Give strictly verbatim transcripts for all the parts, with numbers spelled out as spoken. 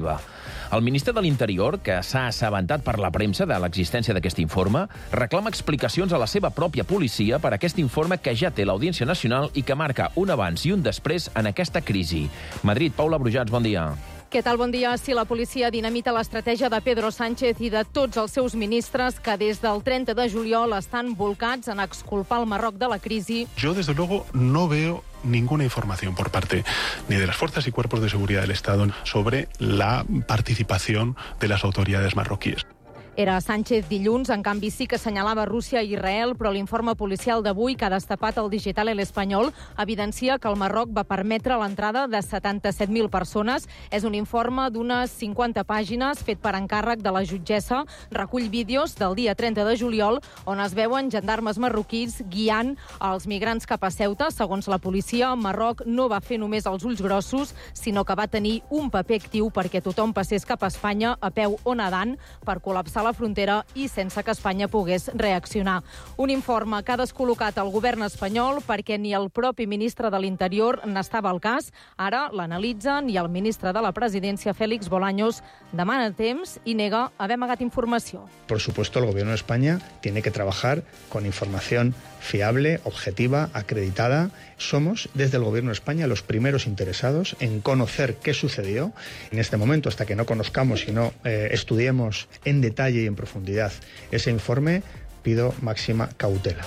massiva. El ministre de l'Interior, que s'ha assabentat per la premsa de l'existència d'aquest informe, reclama explicacions a la seva pròpia policia per aquest informe que ja té l'Audiència Nacional i que marca un abans i un després en aquesta crisi. Madrid, Paula Brujats, bon dia. Què tal? Bon dia. Si la policia dinamita l'estratègia de Pedro Sánchez i de tots els seus ministres que des del trenta de juliol estan volcats en exculpar el Marroc de la crisi... Yo, desde luego, no veo ninguna información por parte ni de las fuerzas y cuerpos de seguridad del Estado sobre la participación de las autoridades marroquíes. Era Sánchez dilluns, en canvi sí que assenyalava Rússia i Israel, però l'informe policial d'avui que ha destapat el digital El Espanyol evidencia que el Marroc va permetre l'entrada de setanta-set mil persones. És un informe d'unes cinquanta pàgines fet per encàrrec de la jutgessa. Recull vídeos del dia trenta de juliol on es veuen gendarmes marroquins guiant els migrants cap a Ceuta. Segons la policia, Marroc no va fer només els ulls grossos, sinó que va tenir un paper actiu perquè tothom passés cap a Espanya a peu o nedant per col·lapsar la frontera i sense que Espanya pogués reaccionar. Un informe que ha descol·locat el govern espanyol perquè ni el propi ministre de l'Interior n'estava al cas. Ara l'analitzen i el ministre de la Presidència, Félix Bolaños, demana temps i nega haver amagat informació. Por supuesto, el gobierno de España tiene que trabajar con información fiable, objetiva, acreditada. Somos, desde el Gobierno de España, los primeros interesados en conocer qué sucedió. En este momento, hasta que no conozcamos y no eh, estudiemos en detalle y en profundidad ese informe, pido máxima cautela.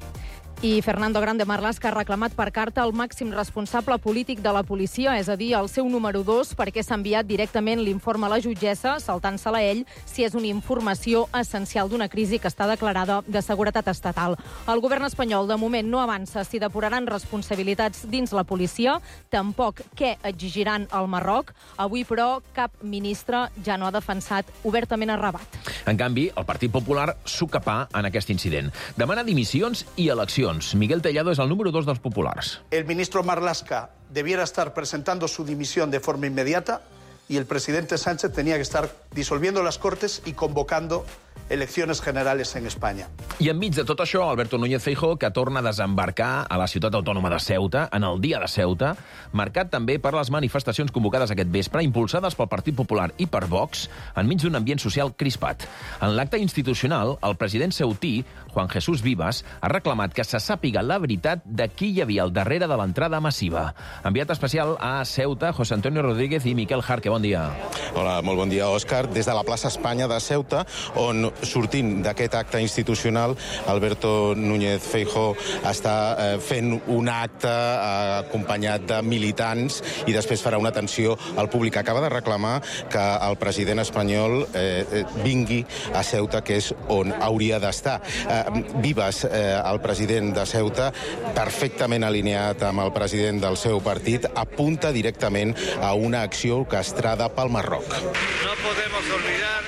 I Fernando Grande Marlaska ha reclamat per carta el màxim responsable polític de la policia, és a dir, el seu número dos, perquè s'ha enviat directament l'informe a la jutgessa, saltant-se-la ell, si és una informació essencial d'una crisi que està declarada de seguretat estatal. El govern espanyol, de moment, no avança si depuraran responsabilitats dins la policia, tampoc què exigiran al Marroc. Avui, però, cap ministre ja no ha defensat obertament el Rabat. En canvi, el Partit Popular s'ho capà en aquest incident. Demana dimissions i eleccions. Miguel Tellado és el número dos dels populars. El ministro Marlaska debiera estar presentando su dimisión de forma inmediata y el presidente Sánchez tenía que estar disolviendo las Cortes y convocando elecciones generales en España. I enmig de tot això, Alberto Núñez Feijóo, que torna a desembarcar a la ciutat autònoma de Ceuta, en el dia de Ceuta, marcat també per les manifestacions convocades aquest vespre, impulsades pel Partit Popular i per Vox, enmig d'un ambient social crispat. En l'acte institucional, el president ceutí, Juan Jesús Vivas, ha reclamat que se sàpiga la veritat de qui hi havia al darrere de l'entrada massiva. Enviat especial a Ceuta, José Antonio Rodríguez i Miquel Jarque. Bon dia. Hola, molt bon dia, Òscar. Des de la plaça Espanya de Ceuta, on sortint d'aquest acte institucional, Alberto Núñez Feijóo està eh, fent un acte eh, acompanyat de militants i després farà una atenció al públic. Acaba de reclamar que el president espanyol eh, vingui a Ceuta, que és on hauria d'estar. Eh, Vivas, eh, el president de Ceuta, perfectament alineat amb el president del seu partit, apunta directament a una acció orquestrada pel Marroc. No podemos olvidar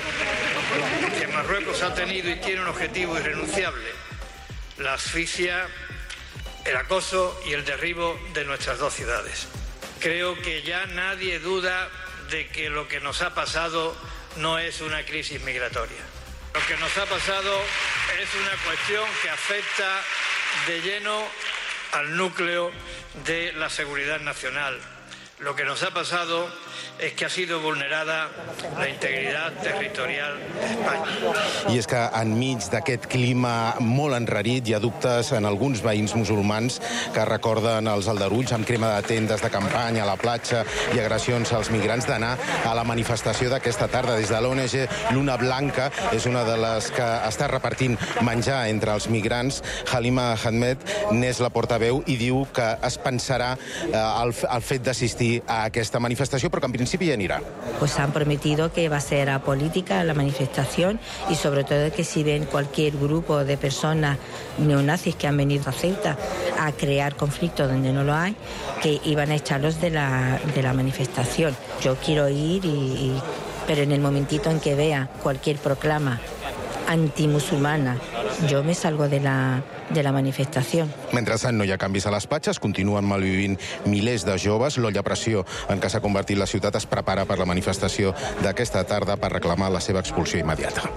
que Marruecos ha tenido y tiene un objetivo irrenunciable: la asfixia, el acoso y el derribo de nuestras dos ciudades. Creo que ya nadie duda de que lo que nos ha pasado no es una crisis migratoria. Lo que nos ha pasado es una cuestión que afecta de lleno al núcleo de la seguridad nacional. Lo que nos ha pasado és que ha sido vulnerada la integritat territorial d'Espanya. I és que enmig d'aquest clima molt enrarit hi ha dubtes en alguns veïns musulmans que recorden els aldarulls amb crema de tendes de campanya a la platja i agressions als migrants d'anar a la manifestació d'aquesta tarda. Des de l'O N G Luna Blanca és una de les que està repartint menjar entre els migrants. Halima Ahmed n'és la portaveu i diu que es pensarà eh, el, el fet d'assistir a aquesta manifestació, però que en principi ya irá. Pues han prometido que va a ser apolítica la manifestación y sobre todo que si ven cualquier grupo de personas neonazis que han venido a Ceuta a crear conflictos donde no lo hay, que iban a echarlos de la, de la manifestación. Yo quiero ir, y, y, pero en el momentito en que vea cualquier proclama antimusulmana, jo me salgo de la, de la manifestació. Mentrestant no hi ha canvis a les platges, continuen malvivint milers de joves. L'olla a pressió en què s'ha convertit la ciutat es prepara per la manifestació d'aquesta tarda per reclamar la seva expulsió immediata.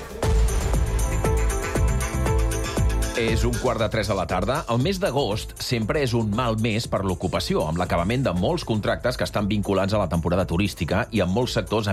És un quart de tres de la tarda. El mes d'agost sempre és un mal mes per l'ocupació, amb l'acabament de molts contractes que estan vinculats a la temporada turística i en molts sectors